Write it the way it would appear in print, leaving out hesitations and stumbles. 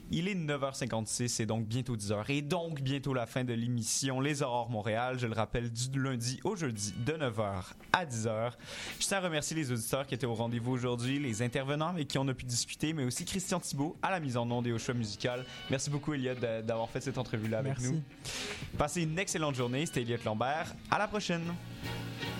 Il est 9h56 et donc bientôt 10h et donc bientôt la fin de l'émission Les Aurores Montréal. Je le rappelle, du lundi au jeudi de 9h à 10h. Je tiens à remercier les auditeurs qui étaient au rendez-vous aujourd'hui, les intervenants avec qui on a pu discuter, mais aussi Christian Thibault à la mise en onde et au choix musical. Merci beaucoup Elliot d'avoir fait cette entrevue-là avec nous. Passez une excellente journée. C'était Elliot Lambert. À la prochaine.